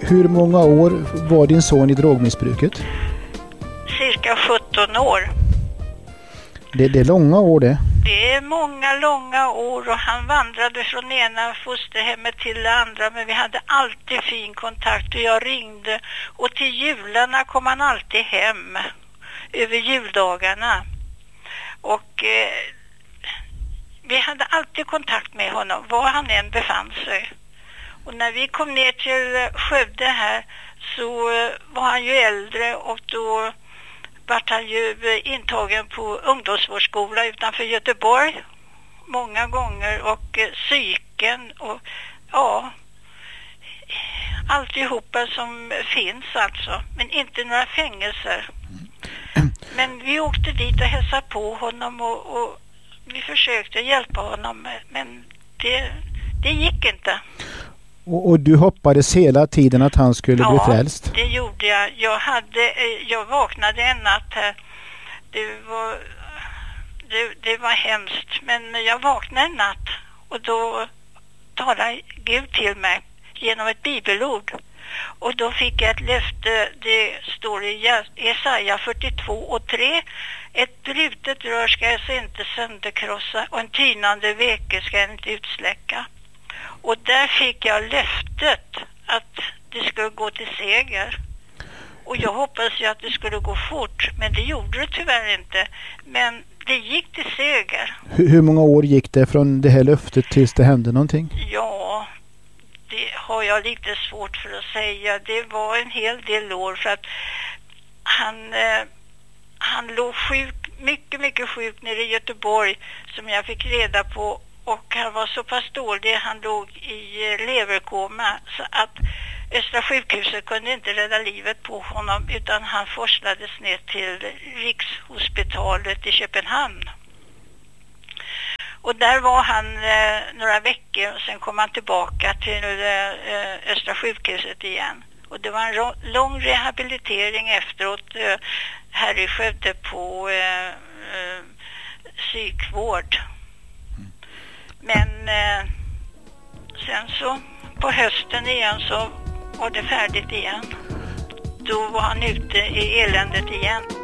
Hur många år var din son i drogmissbruket? Cirka 17 år. Det är långa år det. Det är många långa år och han vandrade från ena fosterhemmet till det andra, men vi hade alltid fin kontakt och jag ringde och till jularna kom han alltid hem över juldagarna och vi hade alltid kontakt med honom var han än befann sig. Och när vi kom ner till Skövde här så var han ju äldre och då vart han ju intagen på ungdomsvårdsskola utanför Göteborg många gånger och psyken och ja, alltihopa som finns alltså, men inte några fängelser. Men vi åkte dit och hälsade på honom och vi försökte hjälpa honom, men det gick inte. Och du hoppades hela tiden att han skulle bli frälst? Ja, det gjorde jag. Jag vaknade en natt här. Det var hemskt. Men jag vaknade en natt och då talade Gud till mig genom ett bibelord. Och då fick jag ett löfte. Det står i Jesaja 42:3. Ett brutet rör ska jag inte sönderkrossa och en tynande veke ska jag inte utsläcka. Och där fick jag löftet att det skulle gå till seger. Och jag hoppades ju att det skulle gå fort, men det gjorde det tyvärr inte. Men det gick till seger. Hur många år gick det från det här löftet tills det hände någonting? Ja, det har jag lite svårt för att säga. Det var en hel del år för att han låg sjuk, mycket sjuk nere i Göteborg som jag fick reda på. Och han var så pass dålig, han låg i leverkoma så att Östra sjukhuset kunde inte rädda livet på honom utan han forslades ner till Rikshospitalet i Köpenhamn. Och där var han några veckor och sen kom han tillbaka till Östra sjukhuset igen. Och det var en lång rehabilitering efteråt här i Skövde på psykvård. Men sen så på hösten igen så var det färdigt igen. Då var han ute i eländet igen.